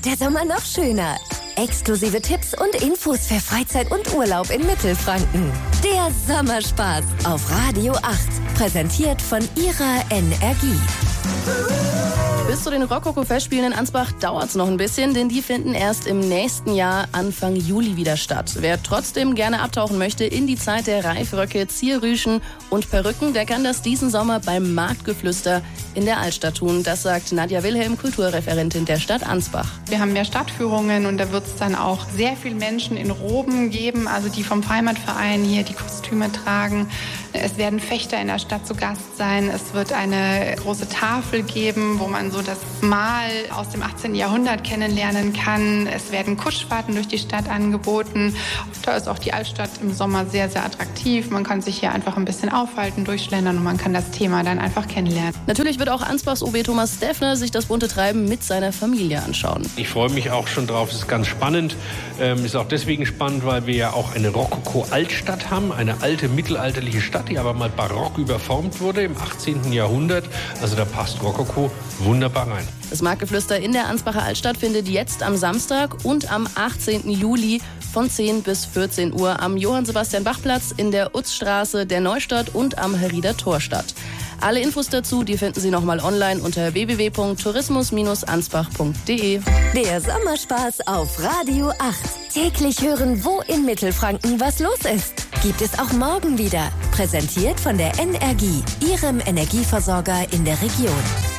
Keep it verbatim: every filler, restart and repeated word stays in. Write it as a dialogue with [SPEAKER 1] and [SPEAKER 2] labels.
[SPEAKER 1] wird der Sommer noch schöner. Exklusive Tipps und Infos für Freizeit und Urlaub in Mittelfranken. Der Sommerspaß auf Radio acht. Präsentiert von ihrer Energie.
[SPEAKER 2] Bis zu den Rokoko-Festspielen in Ansbach dauert es noch ein bisschen, denn die finden erst im nächsten Jahr Anfang Juli wieder statt. Wer trotzdem gerne abtauchen möchte in die Zeit der Reifröcke, Zierrüschen und Perücken, der kann das diesen Sommer beim Marktgeflüster in der Altstadt tun. Das sagt Nadja Wilhelm, Kulturreferentin der Stadt Ansbach.
[SPEAKER 3] Wir haben mehr Stadtführungen und da wird es dann auch sehr viele Menschen in Roben geben, also die vom Heimatverein hier die Kostüme tragen. Es werden Fechter in der Stadt zu Gast sein. Es wird eine große Tafel geben, wo man so das Mal aus dem achtzehnten Jahrhundert kennenlernen kann. Es werden Kutschfahrten durch die Stadt angeboten. Da ist auch die Altstadt im Sommer sehr, sehr attraktiv. Man kann sich hier einfach ein bisschen aufhalten, durchschlendern und man kann das Thema dann einfach kennenlernen.
[SPEAKER 2] Natürlich wird auch Ansbachs O B Thomas Steffner sich das bunte Treiben mit seiner Familie anschauen.
[SPEAKER 4] Ich freue mich auch schon drauf. Es ist ganz spannend. Ähm, ist auch deswegen spannend, weil wir ja auch eine Rokoko-Altstadt haben. Eine alte mittelalterliche Stadt, die aber mal barock überformt wurde im achtzehnten Jahrhundert. Also da passt Rokoko wunderbar rein.
[SPEAKER 2] Das Marktgeflüster in der Ansbacher Altstadt findet jetzt am Samstag und am achtzehnten Juli von zehn bis vierzehn Uhr am Johann-Sebastian-Bach-Platz, in der Utzstraße der Neustadt und am Herrieder Tor statt. Alle Infos dazu, die finden Sie nochmal online unter w w w punkt tourismus Bindestrich ansbach punkt de.
[SPEAKER 1] Der Sommerspaß auf Radio acht. Täglich hören, wo in Mittelfranken was los ist. Gibt es auch morgen wieder. Präsentiert von der Energie, Ihrem Energieversorger in der Region.